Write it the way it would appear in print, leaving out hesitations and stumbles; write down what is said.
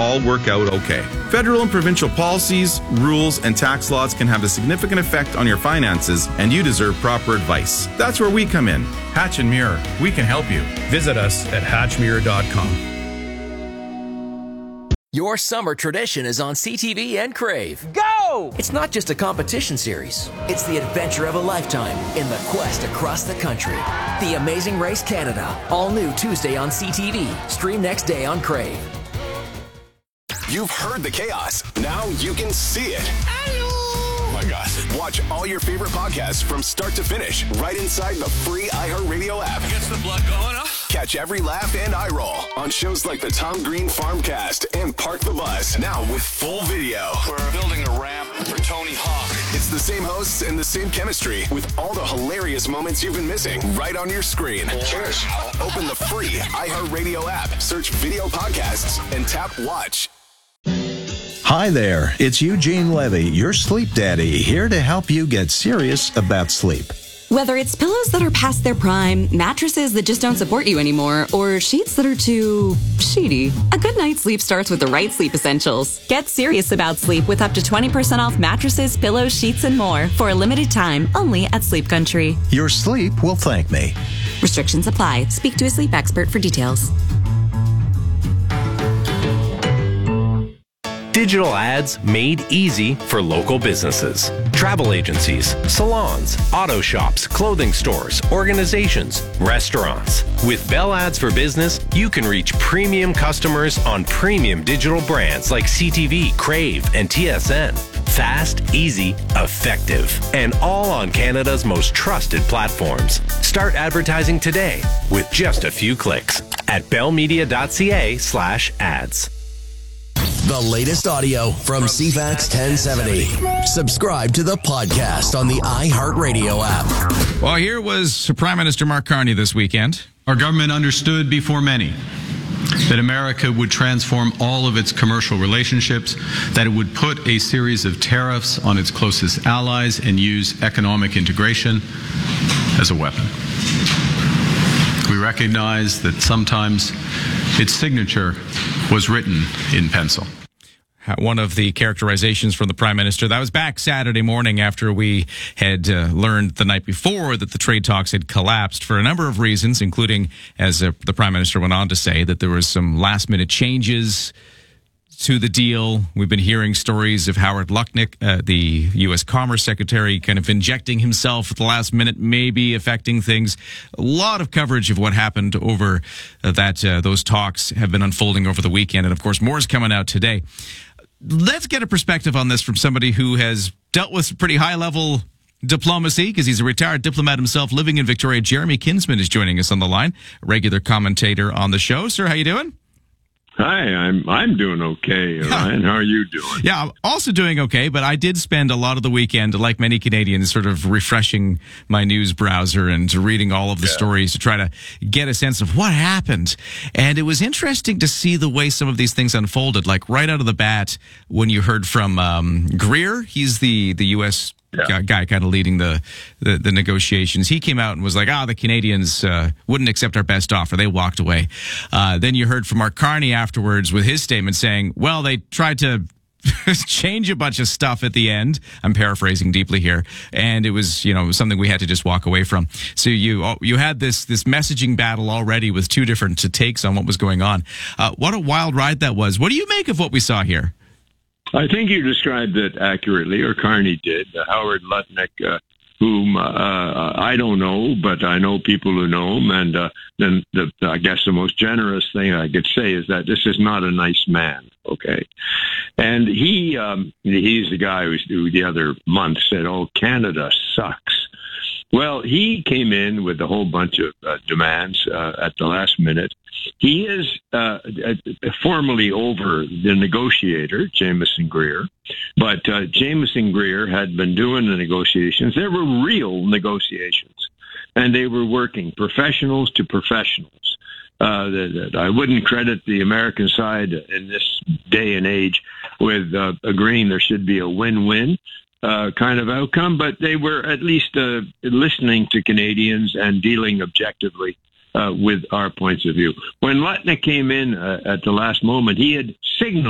all work out okay. Federal and provincial policies, rules, and tax laws can have a significant effect on your finances, and you deserve proper advice. That's where we come in. Hatch and Muir, we can help you. Visit us at hatchmuir.com. Your summer tradition is on CTV and Crave. Go! It's not just a competition series. It's the adventure of a lifetime in the quest across the country. The Amazing Race Canada. All new Tuesday on CTV. Stream next day on Crave. You've heard the chaos. Now you can see it. Oh my God. Watch all your favorite podcasts from start to finish right inside the free iHeartRadio app. Gets the blood going, huh? Catch every laugh and eye roll on shows like the Tom Green Farmcast and Park the Bus. Now with full video. We're building a ramp for Tony Hawk. It's the same hosts and the same chemistry with all the hilarious moments you've been missing right on your screen. Cheers. Open the free iHeartRadio app, search video podcasts, and tap watch. Hi there, it's Eugene Levy, your sleep daddy, here to help you get serious about sleep. Whether it's pillows that are past their prime, mattresses that just don't support you anymore, or sheets that are too sheety, a good night's sleep starts with the right sleep essentials. Get serious about sleep with up to 20% off mattresses, pillows, sheets, and more for a limited time only at Sleep Country. Your sleep will thank me. Restrictions apply. Speak to a sleep expert for details. Digital ads made easy for local businesses. Travel agencies, salons, auto shops, clothing stores, organizations, restaurants. With Bell Ads for Business, you can reach premium customers on premium digital brands like CTV, Crave, and TSN. Fast, easy, effective, and all on Canada's most trusted platforms. Start advertising today with just a few clicks at bellmedia.ca/ads. The latest audio from CFAX 1070. Subscribe to the podcast on the iHeartRadio app. Well, here was Prime Minister Mark Carney this weekend. Our government understood before many that America would transform all of its commercial relationships, that it would put a series of tariffs on its closest allies and use economic integration as a weapon. We recognize that sometimes its signature was written in pencil. One of the characterizations from the Prime Minister, that was back Saturday morning after we had learned the night before that the trade talks had collapsed for a number of reasons, including, as the Prime Minister went on to say, that there was some last-minute changes to the deal. We've been hearing stories of Howard Lutnick, the U.S. Commerce Secretary, kind of injecting himself at the last minute, maybe affecting things. A lot of coverage of what happened over those talks have been unfolding over the weekend. And, of course, more is coming out today. Let's get a perspective on this from somebody who has dealt with pretty high-level diplomacy, because he's a retired diplomat himself living in Victoria. Jeremy Kinsman is joining us on the line, a regular commentator on the show. Sir, how you doing? Hi, I'm doing okay, Ryan. How are you doing? Yeah, I'm also doing okay, but I did spend a lot of the weekend, like many Canadians, sort of refreshing my news browser and reading all of the stories to try to get a sense of what happened. And it was interesting to see the way some of these things unfolded. Like right out of the bat, when you heard from Greer, he's the U.S. guy kind of leading the negotiations. He came out and was like, the Canadians wouldn't accept our best offer. They walked away. Then you heard from Mark Carney afterwards with his statement saying, well, they tried to change a bunch of stuff at the end. I'm paraphrasing deeply here. And it was, something we had to just walk away from. So you had this messaging battle already with two different takes on what was going on. What a wild ride that was. What do you make of what we saw here? I think you described it accurately, or Carney did. Howard Lutnick, whom I don't know, but I know people who know him. And then I guess the most generous thing I could say is that this is not a nice man, okay? And he's the guy who the other month said, Canada sucks. Well, he came in with a whole bunch of demands at the last minute. He is formally over the negotiator, Jameson Greer, but Jameson Greer had been doing the negotiations. There were real negotiations, and they were working professionals to professionals. I wouldn't credit the American side in this day and age with agreeing there should be a win-win kind of outcome, but they were at least listening to Canadians and dealing objectively with our points of view. When Lutnick came in at the last moment, he had signaled